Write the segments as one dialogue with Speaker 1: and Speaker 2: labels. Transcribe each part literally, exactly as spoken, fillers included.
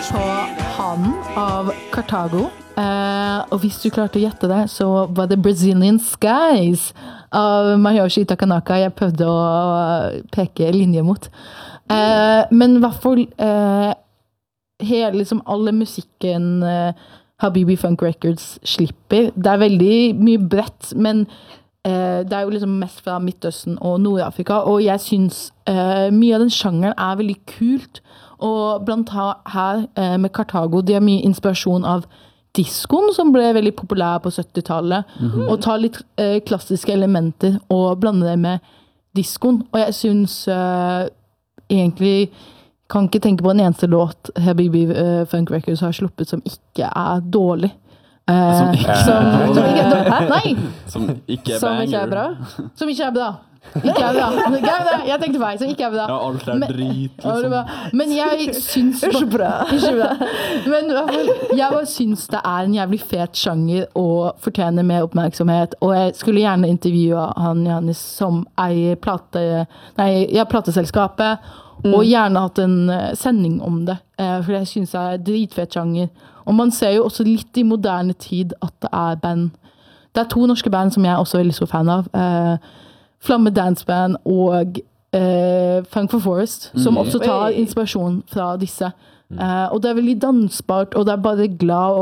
Speaker 1: på Hanen av Cartago. Uh, og hvis du klarte å gjette det, så var det Brazilian Skies av Masayoshi Takanaka jeg prøvde å peke linje mot. Uh, men i hvert fall uh, hele, liksom, alle musikken uh, Habibi Funk Records slipper. Det er veldig mye bredt, men uh, det er jo liksom mest fra Midtøsten og Nord-Afrika, og jeg synes uh, mye av den sjangeren er veldig kult. Og blant her uh, med Cartago, de har mye inspirasjon av diskoen som ble veldig populær på syttitallet, mm-hmm. og ta litt uh, klassiske elementer og blande det med diskoen. Og jeg synes uh, egentlig kan ikke tenke på en eneste låt Habibi uh, Funk Records har sluppet som ikke er dårlig. Uh, som ikke, som, som ikke er dårlig. Nei!
Speaker 2: Som ikke er
Speaker 3: som ikke er bra.
Speaker 1: Som ikke er bra. Ikke er bra. Ikke er bra. Jeg tenkte feil, så ikke er bra.
Speaker 2: Ja, alt er drit, liksom.
Speaker 1: Men jeg syns
Speaker 3: Ikke bra.
Speaker 1: Ikke bra. Men jeg bare syns det er en jævlig fet sjanger og fortjener mer oppmerksomhet. Og jeg skulle gjerne intervjue han Janis som eier plate, nei, ja, plateselskapet, mm. og gjerne hatt en sending om det. For jeg syns det er dritfet sjanger. Og man ser jo også litt i moderne tid at det er band. Det er to norske band som jeg er også veldig stor fan av. Flamme Dance Band og uh, Funk for Forest, som mm. også tar inspirasjon fra disse. Mm. Uh, og det er veldig dansbart, og det er bare glad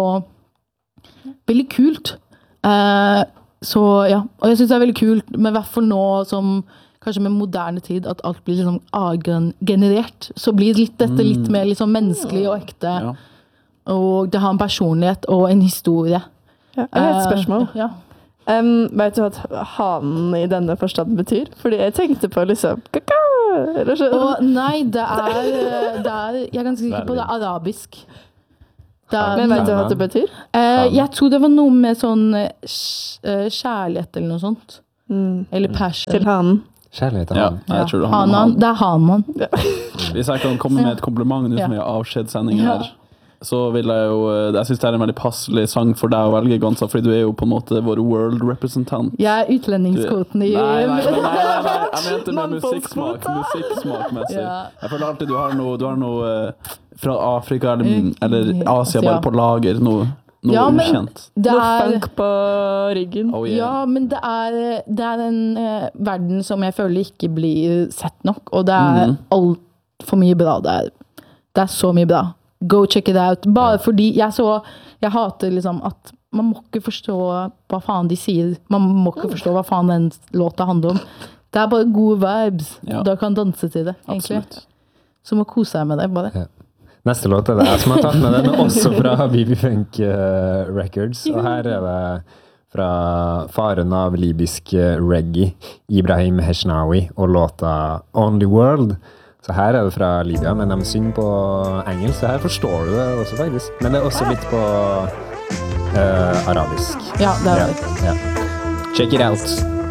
Speaker 1: og veldig kult. Uh, så ja, og jeg synes det er veldig kult, men i hvert fall nå som kanskje med moderne tid, at alt blir liksom A-generert, så blir litt, dette litt mer liksom menneskelig og ekte. Ja. Og det har en personlighet og en historie.
Speaker 3: Ja, jeg har et spørsmål.
Speaker 1: Uh, ja.
Speaker 3: Um, vet du hva hanen i denne forstand betyr? Fordi jeg tenkte på liksom kaka, eller så.
Speaker 1: Og nei, det er, det er jeg er ganske sikker på det er arabisk. Det er,
Speaker 3: men vet du hva det betyr?
Speaker 1: Uh, jeg tror det var noe med sånn uh, kjærlighet eller noe sånt. Mm. Eller passion.
Speaker 3: Til hanen.
Speaker 4: Kjærlighet til hanen.
Speaker 2: Ja, jeg tror det,
Speaker 1: han, han. det er hanen.
Speaker 2: Ja. Hvis jeg kan komme med et kompliment nå som jeg har avskjedssending her, så vil jeg jo, jeg synes det er en veldig passelig sang for deg å velge, Gonza, fordi du er jo på en måte vår world representant.
Speaker 1: Jeg er utlendingskvoten i...
Speaker 2: Nei, nei, nei, nei, nei, nei. Jeg mente med musikksmak, musikksmakmessig. Ja. Jeg føler alltid du har noe, du har noe fra Afrika eller, eller Asia bare på lager, noe, noe ja, ukjent.
Speaker 3: Det er funk på ryggen.
Speaker 1: Oh, yeah. Ja, men det er, det er en uh, verden som jeg føler ikke blir sett nok, og det er mm. alt for mye bra. Det er, det er så mye bra. Go check it out. Bare fordi jeg så, jeg hater liksom at man må ikke forstå hva faen de sier. Man må ikke forstå hva faen den låta handler om. Det er bare gode vibes. Ja. Da kan danse til det, egentlig. Absolutt. Så må kose deg med det, bare. Ja.
Speaker 4: Neste låt er det jeg som har tatt med den, også fra Habibi Funk uh, Records. Og her er det fra faren av libysk reggae, Ibrahim Heshnawi, og låta Only World. Så her er det fra Libya, men de synger på engelsk, så her forstår du det også faktisk. Men det er også litt på uh, arabisk.
Speaker 1: Ja, det er det.
Speaker 4: Ja, ja. Check it out.